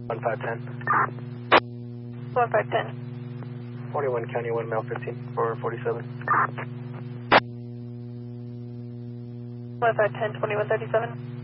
1510. 1510. 41 County 1 mile 15 for 47. 1510, 2137.